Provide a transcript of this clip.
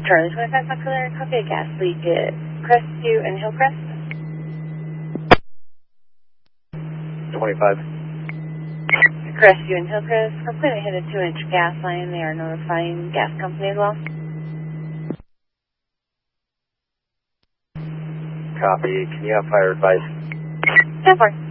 Charlie 25 Buckler, copy a gas leak at Crestview and Hillcrest. 25. Crestview and Hillcrest completely hit a 2-inch gas line. They are notifying gas company as well. Copy. Can you have fire advice? 10-4.